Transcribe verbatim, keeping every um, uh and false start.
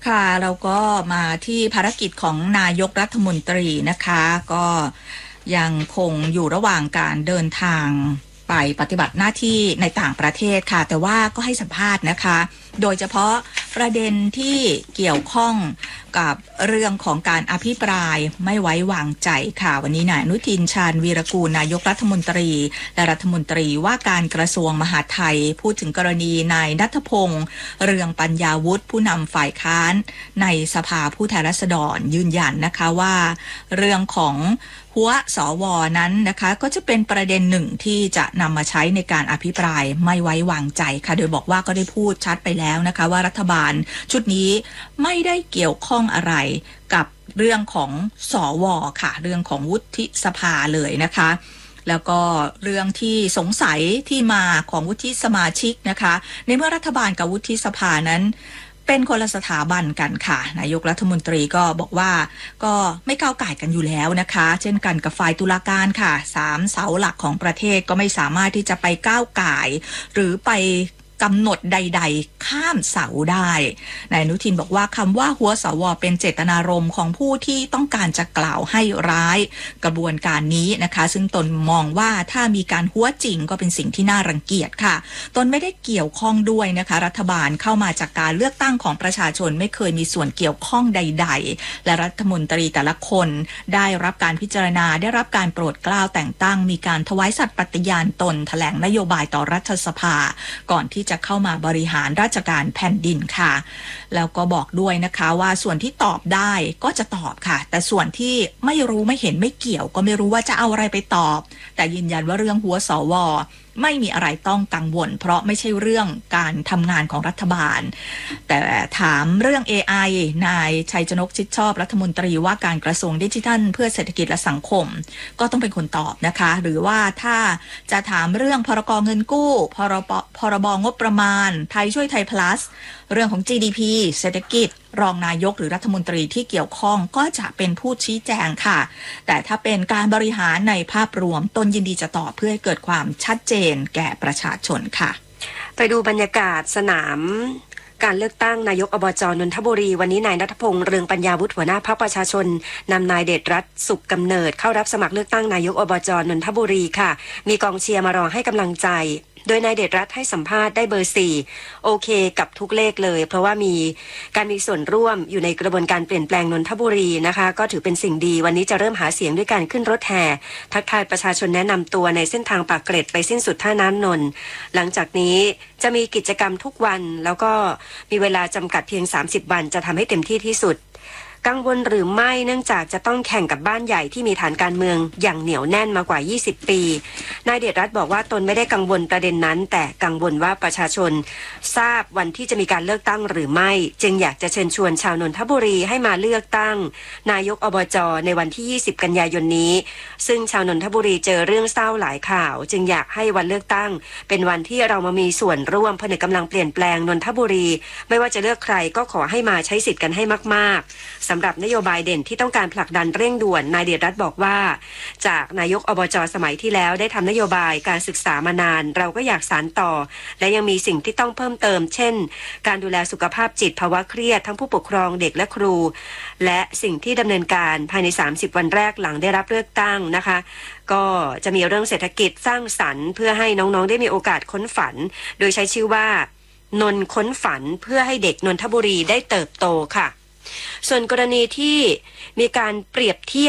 ค่ะเราก็มาที่ภารกิจของนายกรัฐมนตรีนะคะก็ยังคงอยู่ระหว่างการเดินทางไปปฏิบัติหน้าที่ในต่างประเทศค่ะแต่ว่าก็ให้สัมภาษณ์นะคะโดยเฉพาะประเด็นที่เกี่ยวข้องกับเรื่องของการอภิปรายไม่ไว้วางใจค่ะวันนี้นายอนุทินชาญวีรกูลนายกรัฐมนตรีและรัฐมนตรีว่าการกระทรวงมหาดไทยพูดถึงกรณีนายณัฐพงษ์เรืองปัญญาวุฒิผู้นำฝ่ายค้านในสภาผู้แทนราษฎรยืนยันนะคะว่าเรื่องของหัวสวนั้นนะคะก็จะเป็นประเด็นหนึ่งที่จะนำมาใช้ในการอภิปรายไม่ไว้วางใจค่ะโดยบอกว่าก็ได้พูดชัดไปแล้วนะคะว่ารัฐบาลชุดนี้ไม่ได้เกี่ยวข้องอะไรกับเรื่องของสวค่ะเรื่องของวุฒิสภาเลยนะคะแล้วก็เรื่องที่สงสัยที่มาของวุฒิสมาชิกนะคะในเมื่อรัฐบาลกับวุฒิสภานั้นเป็นคนละสถาบันกันค่ะนายกรัฐมนตรีก็บอกว่าก็ไม่ก้าวก่ายกันอยู่แล้วนะคะเช่นกันกับฝ่ายตุลาการค่ะสามเสาหลักของประเทศก็ไม่สามารถที่จะไปก้าวก่ายหรือไปกำหนดใดๆข้ามเสาได้นายอนุทินบอกว่าคำว่าหัวสวเป็นเจตนารมณ์ของผู้ที่ต้องการจะกล่าวให้ร้ายกระบวนการนี้นะคะซึ่งตนมองว่าถ้ามีการหัวจริงก็เป็นสิ่งที่น่ารังเกียจค่ะตนไม่ได้เกี่ยวข้องด้วยนะคะรัฐบาลเข้ามาจากการเลือกตั้งของประชาชนไม่เคยมีส่วนเกี่ยวข้องใดๆและรัฐมนตรีแต่ละคนได้รับการพิจารณาได้รับการโปรดเกล้าแต่งตั้งมีการถวายสัตย์ปฏิญาณตนแถลงนโยบายต่อรัฐสภาก่อนที่จะเข้ามาบริหารราชการแผ่นดินค่ะแล้วก็บอกด้วยนะคะว่าส่วนที่ตอบได้ก็จะตอบค่ะแต่ส่วนที่ไม่รู้ไม่เห็นไม่เกี่ยวก็ไม่รู้ว่าจะเอาอะไรไปตอบแต่ยืนยันว่าเรื่องหัวสวไม่มีอะไรต้องกังวลเพราะไม่ใช่เรื่องการทำงานของรัฐบาลแต่ถามเรื่อง เอ ไอ นายชัยชนกชิดชอบรัฐมนตรีว่าการกระทรวงดิจิทัลเพื่อเศรษฐกิจและสังคมก็ต้องเป็นคนตอบนะคะหรือว่าถ้าจะถามเรื่องพรกเงินกู้พรบพรบงบประมาณไทยช่วยไทย plus เรื่องของ จี ดี พี เศรษฐกิจรองนายกหรือรัฐมนตรีที่เกี่ยวข้องก็จะเป็นผู้ชี้แจงค่ะแต่ถ้าเป็นการบริหารในภาพรวมตนยินดีจะตอบเพื่อให้เกิดความชัดเจนแก่ประชาชนค่ะไปดูบรรยากาศสนามการเลือกตั้งนายกอบจ.นนทบุรีวันนี้นายณัฐพงษ์เรืองปัญญาวุฒิหัวหน้าพรรคประชาชนนำนายเดชรัตน์สุขกำเนิดเข้ารับสมัครเลือกตั้งนายกอบจ.นนทบุรีค่ะมีกองเชียร์มารอให้กำลังใจโดยนายเดชรัตน์ให้สัมภาษณ์ได้เบอร์สี่โอเคกับทุกเลขเลยเพราะว่ามีการมีส่วนร่วมอยู่ในกระบวนการเปลี่ยนแปลงนนทบุรีนะคะก็ถือเป็นสิ่งดีวันนี้จะเริ่มหาเสียงด้วยการขึ้นรถแห่ทักทายประชาชนแนะนำตัวในเส้นทางปากเกร็ดไปสิ้นสุดท่าน้ำนนท์หลังจากนี้จะมีกิจกรรมทุกวันแล้วก็มีเวลาจำกัดเพียงสามสิบวันจะทำให้เต็มที่ที่สุดกังวลหรือไม่เนื่องจากจะต้องแข่งกับบ้านใหญ่ที่มีฐานการเมืองอย่างเหนียวแน่นมากว่ายี่สิบปีนายเดชรัตน์บอกว่าตนไม่ได้กังวลประเด็นนั้นแต่กังวลว่าประชาชนทราบวันที่จะมีการเลือกตั้งหรือไม่จึงอยากจะเชิญชวนชาวนนทบุรีให้มาเลือกตั้งนายกอบจ.ในวันที่ยี่สิบกันยายนนี้ซึ่งชาวนนทบุรีเจอเรื่องเศร้าหลายข่าวจึงอยากให้วันเลือกตั้งเป็นวันที่เรามามีส่วนร่วมผนึกกำลังเปลี่ยนแปลงนนทบุรีไม่ว่าจะเลือกใครก็ขอให้มาใช้สิทธิ์กันให้มากๆสำหรับนโยบายเด่นที่ต้องการผลักดันเร่งด่วนนายเดชรัตน์บอกว่าจากนายกอบจ.สมัยที่แล้วได้ทำนโยบายการศึกษามานานเราก็อยากสานต่อและยังมีสิ่งที่ต้องเพิ่มเติมเช่นการดูแลสุขภาพจิตภาวะเครียดทั้งผู้ปกครองเด็กและครูและสิ่งที่ดำเนินการภายในสามสิบวันแรกหลังได้รับเลือกตั้งนะคะก็จะมีเรื่องเศรษฐกิจสร้างสรรค์เพื่อให้น้องๆได้มีโอกาสค้นฝันโดยใช้ชื่อว่านนค้นฝันเพื่อให้เด็กนนทบุรีได้เติบโตค่ะส่วนกรณีที่มีการเปรียบเทียบ